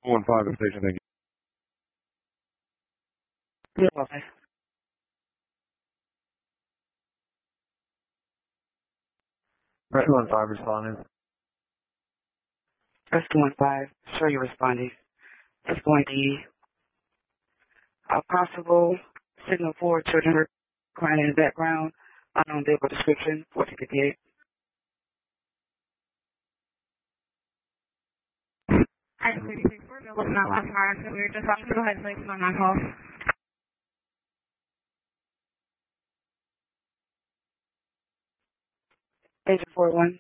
215 to station, thank you. You're welcome. Rescue 15 responding. Rescue 15, sure you're responding. It's going to be a possible signal for children crying in the background, unknown vehicle description, 1458. I 36 for Bill, not last hour, so we were just talking to the head place on that call. Agent 41.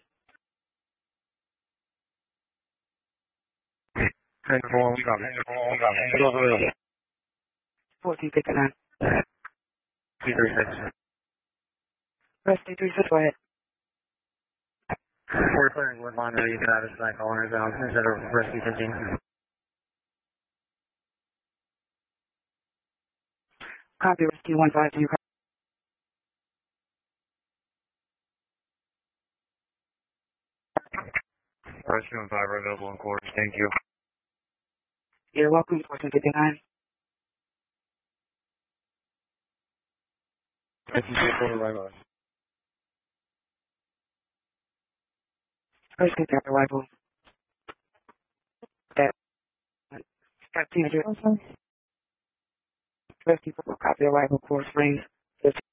Agent 41, we got it. Agent 41, we got it. Agent 41. 1459. 336. Rescue 36, go ahead. We're clearing with monitor, you can have a snack on instead of rescue 15. Copy Rescue 15, do you copy? Rescue 15 are available in quarters, thank you. You're welcome, 1459. Thank you for the right on. Rescue got arrival. That. Got teenager. Rescue copy arrival, Coral Springs.